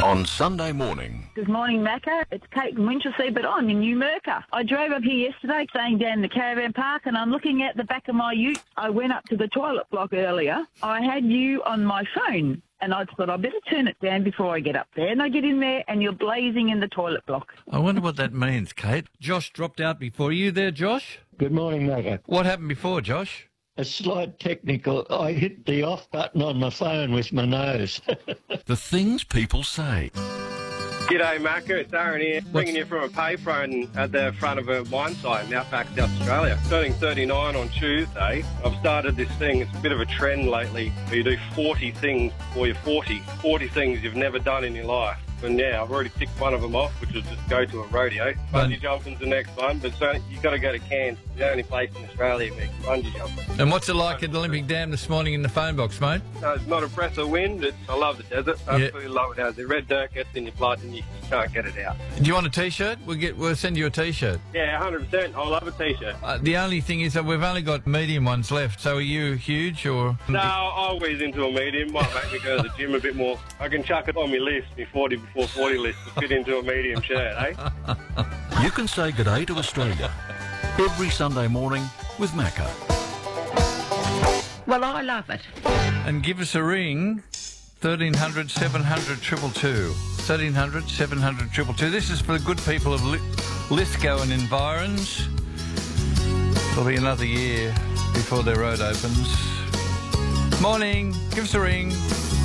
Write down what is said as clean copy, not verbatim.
On Sunday morning. Good morning, Macca. It's Kate from Winchelsea, but I'm in New Merca. I drove up here yesterday, staying down in the caravan park, and I'm looking at the back of my ute. I went up to the toilet block earlier. I had you on my phone, and I thought I'd better turn it down before I get up there. And I get in there, and you're blazing in the toilet block. I wonder what that means, Kate. Josh dropped out before you there, Josh? Good morning, Macca. What happened before, Josh? A slight technical. I hit the off button on my phone with my nose. The things people say. G'day, Macca. It's Aaron here, bringing you from a payphone at the front of a mine site in Outback, South Australia. Turning 39 on Tuesday. I've started this thing. It's a bit of a trend lately where you do 40 things before you're 40. 40 things you've never done in your life. And yeah, I've already ticked one of them off, which was just go to a rodeo. Bungee jumping's the next one, but you've got to go to Cairns. It's the only place in Australia where you can bungee jump. And what's it like at the Olympic Dam this morning in the phone box, mate? No, it's not a breath of wind. I love the desert. I absolutely love it. How the red dirt gets in your blood and you can't get it out. Do you want a T-shirt? We'll send you a T-shirt. Yeah, 100%. I love a T-shirt. The only thing is that we've only got medium ones left, so are you huge or...? No, I'll whiz into a medium. Might make me go to the gym a bit more. I can chuck it on my list, my 40 before 40 list, to fit into a medium shirt, eh? You can say g'day to Australia every Sunday morning with Macca. Well, I love it. And give us a ring, 1300 700 222. 1300 700 222. This is for the good people of Lithgow and environs. It'll be another year before their road opens. Morning, give us a ring.